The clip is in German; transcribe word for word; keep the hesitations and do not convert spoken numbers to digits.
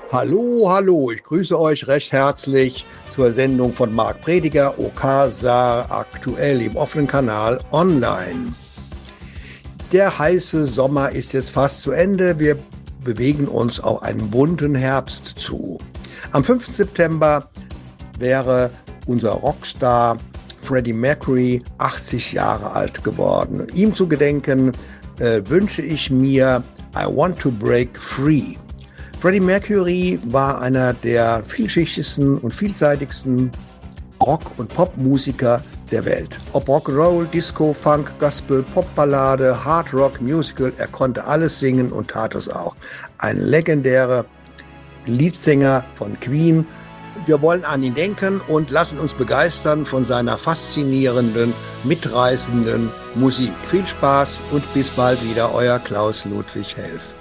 Hallo, hallo, ich grüße euch recht herzlich zur Sendung von Marc Prediger, OK Saar aktuell im offenen Kanal online. Der heiße Sommer ist jetzt fast zu Ende. Wir bewegen uns auf einen bunten Herbst zu. Am fünften September wäre unser Rockstar Freddie Mercury achtzig Jahre alt geworden. Ihm zu gedenken äh, wünsche ich mir I Want to Break Free. Freddie Mercury war einer der vielschichtigsten und vielseitigsten Rock- und Popmusiker der Welt. Ob Rock'n'Roll, Disco, Funk, Gospel, Popballade, Hard Rock, Musical, er konnte alles singen und tat es auch. Ein legendärer Leadsänger von Queen. Wir wollen an ihn denken und lassen uns begeistern von seiner faszinierenden, mitreißenden Musik. Viel Spaß und bis bald wieder, euer Klaus Ludwig Helf.